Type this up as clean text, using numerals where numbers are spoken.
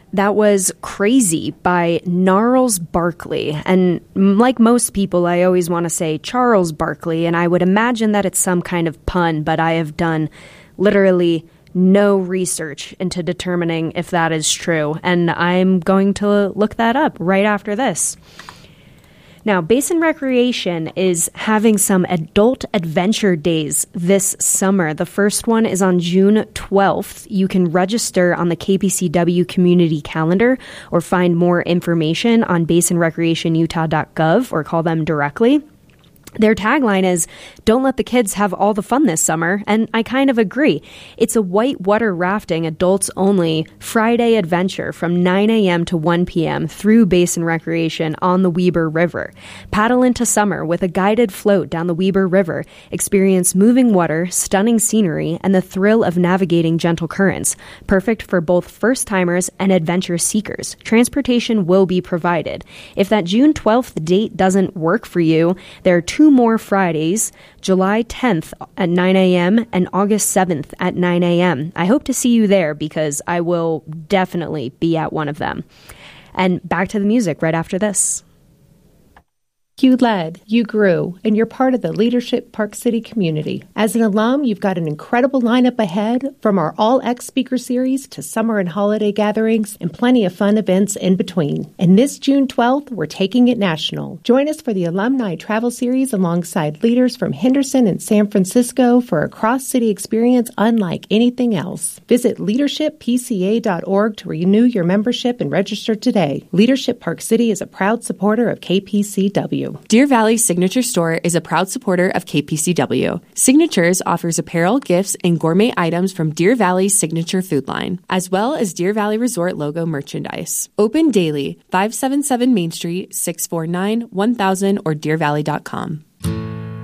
That was Crazy by Gnarls Barkley. And like most people, I always want to say Charles Barkley, and I would imagine that it's some kind of pun, but I have done literally no research into determining if that is true, and I'm going to look that up right after this. Now, Basin Recreation is having some adult adventure days this summer. The first one is on June 12th. You can register on the KPCW community calendar or find more information on basinrecreationutah.gov or call them directly. Their tagline is, "Don't let the kids have all the fun this summer," and I kind of agree. It's a whitewater rafting, adults-only Friday adventure from 9 a.m. to 1 p.m. through Basin Recreation on the Weber River. Paddle into summer with a guided float down the Weber River. Experience moving water, stunning scenery, and the thrill of navigating gentle currents. Perfect for both first-timers and adventure seekers. Transportation will be provided. If that June 12th date doesn't work for you, there are two more Fridays, July 10th at 9 a.m. and August 7th at 9 a.m. I hope to see you there because I will definitely be at one of them. And back to the music right after this. You led, you grew, and you're part of the Leadership Park City community. As an alum, you've got an incredible lineup ahead, from our All-X speaker series to summer and holiday gatherings, and plenty of fun events in between. And this June 12th, we're taking it national. Join us for the Alumni Travel Series alongside leaders from Henderson and San Francisco for a cross-city experience unlike anything else. Visit leadershippca.org to renew your membership and register today. Leadership Park City is a proud supporter of KPCW. Deer Valley Signature Store is a proud supporter of KPCW. Signatures offers apparel, gifts, and gourmet items from Deer Valley's signature food line, as well as Deer Valley Resort logo merchandise. Open daily, 577 Main Street, 649-1000 or deervalley.com.